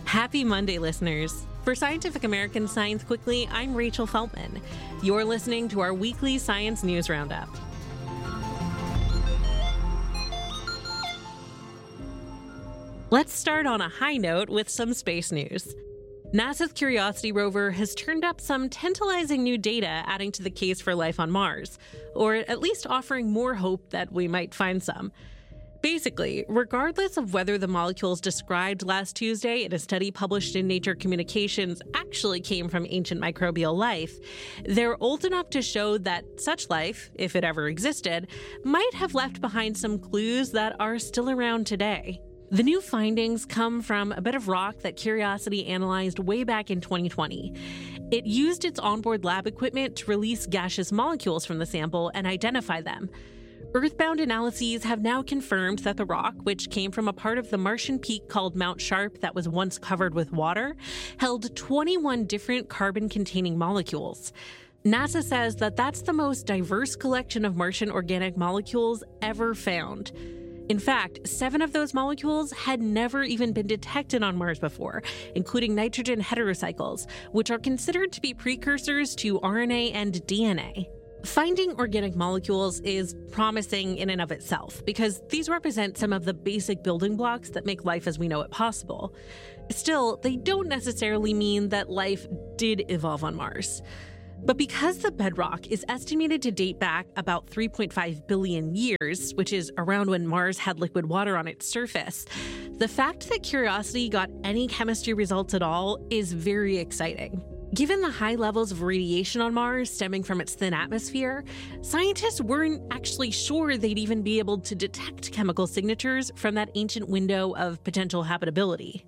Happy Monday, listeners. For Scientific American Science Quickly, I'm Rachel Feltman. You're listening to our weekly science news roundup. Let's start on a high note with some space news. NASA's Curiosity rover has turned up some tantalizing new data adding to the case for life on Mars, or at least offering more hope that we might find some. Basically, regardless of whether the molecules described last Tuesday in a study published in Nature Communications actually came from ancient microbial life, they're old enough to show that such life, if it ever existed, might have left behind some clues that are still around today. The new findings come from a bit of rock that Curiosity analyzed way back in 2020. It used its onboard lab equipment to release gaseous molecules from the sample and identify them. Earthbound analyses have now confirmed that the rock, which came from a part of the Martian peak called Mount Sharp that was once covered with water, held 21 different carbon-containing molecules. NASA says that that's the most diverse collection of Martian organic molecules ever found. In fact, 7 of those molecules had never even been detected on Mars before, including nitrogen heterocycles, which are considered to be precursors to RNA and DNA. Finding organic molecules is promising in and of itself because these represent some of the basic building blocks that make life as we know it possible. Still, they don't necessarily mean that life did evolve on Mars. But because the bedrock is estimated to date back about 3.5 billion years, which is around when Mars had liquid water on its surface, the fact that Curiosity got any chemistry results at all is very exciting. Given the high levels of radiation on Mars stemming from its thin atmosphere, scientists weren't actually sure they'd even be able to detect chemical signatures from that ancient window of potential habitability.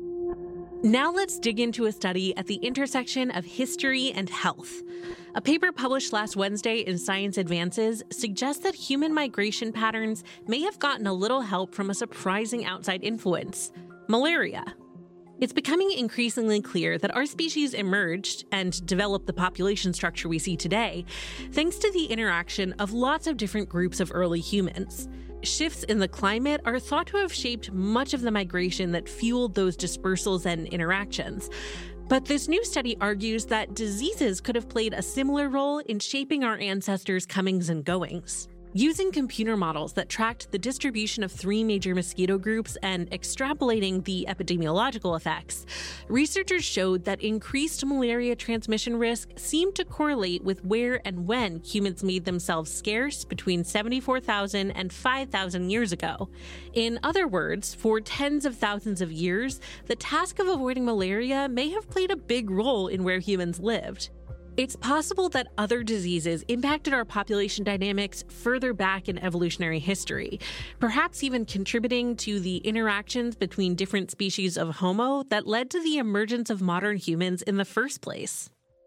Now let's dig into a study at the intersection of history and health. A paper published last Wednesday in Science Advances suggests that human migration patterns may have gotten a little help from a surprising outside influence: malaria. It's becoming increasingly clear that our species emerged and developed the population structure we see today thanks to the interaction of lots of different groups of early humans. Shifts in the climate are thought to have shaped much of the migration that fueled those dispersals and interactions. But this new study argues that diseases could have played a similar role in shaping our ancestors' comings and goings. Using computer models that tracked the distribution of 3 major mosquito groups and extrapolating the epidemiological effects, researchers showed that increased malaria transmission risk seemed to correlate with where and when humans made themselves scarce between 74,000 and 5,000 years ago. In other words, for tens of thousands of years, the task of avoiding malaria may have played a big role in where humans lived. It's possible that other diseases impacted our population dynamics further back in evolutionary history, perhaps even contributing to the interactions between different species of Homo that led to the emergence of modern humans in the first place.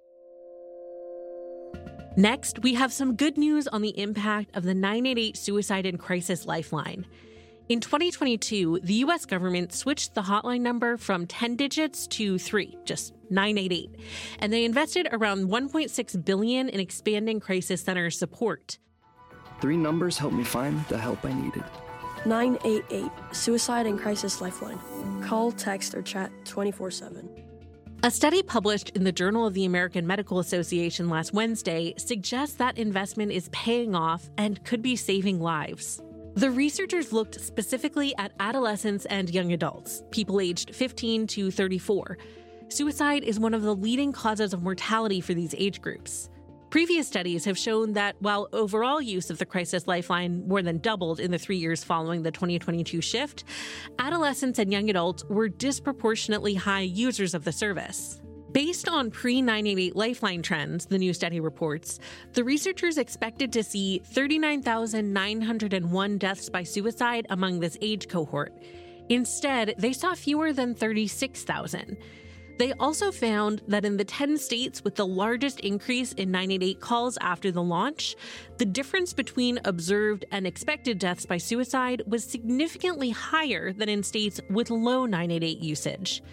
Next, we have some good news on the impact of the 988 Suicide and Crisis Lifeline. In 2022, the U.S. government switched the hotline number from 10 digits to 3, just 988, and they invested around $1.6 billion in expanding crisis center support. 3 numbers helped me find the help I needed. 988, Suicide and Crisis Lifeline. Call, text, or chat 24/7. A study published in the Journal of the American Medical Association last Wednesday suggests that investment is paying off and could be saving lives. The researchers looked specifically at adolescents and young adults, people aged 15 to 34. Suicide is one of the leading causes of mortality for these age groups. Previous studies have shown that while overall use of the Crisis Lifeline more than doubled in the 3 years following the 2022 shift, adolescents and young adults were disproportionately high users of the service. Based on pre-988 Lifeline trends, the new study reports, the researchers expected to see 39,901 deaths by suicide among this age cohort. Instead, they saw fewer than 36,000. They also found that in the 10 states with the largest increase in 988 calls after the launch, the difference between observed and expected deaths by suicide was significantly higher than in states with low 988 usage.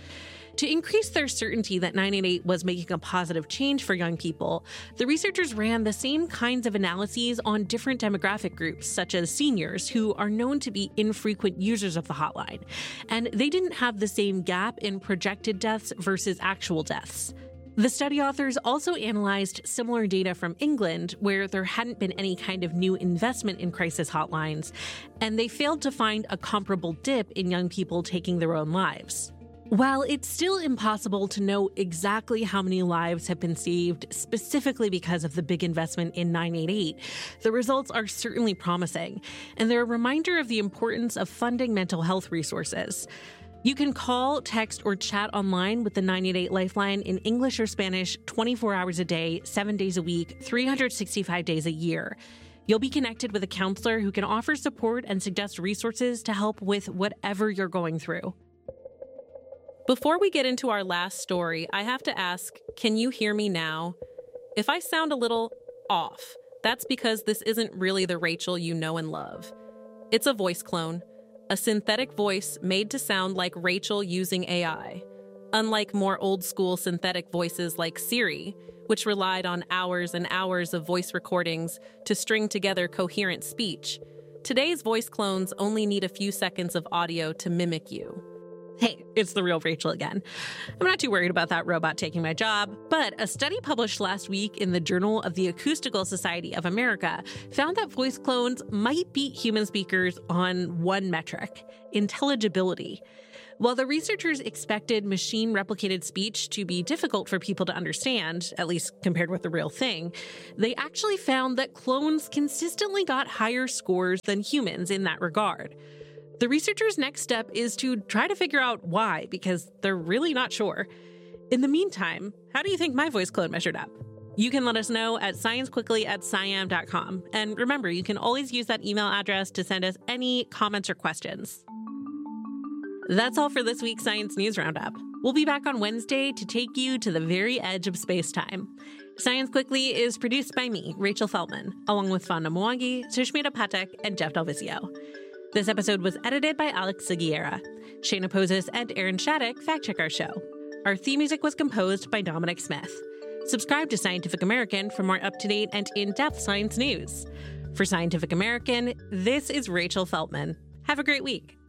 To increase their certainty that 988 was making a positive change for young people, the researchers ran the same kinds of analyses on different demographic groups, such as seniors, who are known to be infrequent users of the hotline. And they didn't have the same gap in projected deaths versus actual deaths. The study authors also analyzed similar data from England, where there hadn't been any kind of new investment in crisis hotlines, and they failed to find a comparable dip in young people taking their own lives. While it's still impossible to know exactly how many lives have been saved specifically because of the big investment in 988, the results are certainly promising, and they're a reminder of the importance of funding mental health resources. You can call, text, or chat online with the 988 Lifeline in English or Spanish 24 hours a day, 7 days a week, 365 days a year. You'll be connected with a counselor who can offer support and suggest resources to help with whatever you're going through. Before we get into our last story, I have to ask, can you hear me now? If I sound a little off, that's because this isn't really the Rachel you know and love. It's a voice clone. A synthetic voice made to sound like Rachel using AI. Unlike more old-school synthetic voices like Siri, which relied on hours and hours of voice recordings to string together coherent speech, today's voice clones only need a few seconds of audio to mimic you. Hey, it's the real Rachel again. I'm not too worried about that robot taking my job, but a study published last week in the Journal of the Acoustical Society of America found that voice clones might beat human speakers on one metric: intelligibility. While the researchers expected machine-replicated speech to be difficult for people to understand, at least compared with the real thing, they actually found that clones consistently got higher scores than humans in that regard. The researchers' next step is to try to figure out why, because they're really not sure. In the meantime, how do you think my voice clone measured up? You can let us know at sciencequickly@sciam.com. And remember, you can always use that email address to send us any comments or questions. That's all for this week's Science News Roundup. We'll be back on Wednesday to take you to the very edge of space-time. Science Quickly is produced by me, Rachel Feltman, along with Fana Mwangi, Sushmita Patek, and Jeff Del Vizio. This episode was edited by Alex Seguiera. Shayna Poses and Aaron Shattuck fact-check our show. Our theme music was composed by Dominic Smith. Subscribe to Scientific American for more up-to-date and in-depth science news. For Scientific American, this is Rachel Feltman. Have a great week.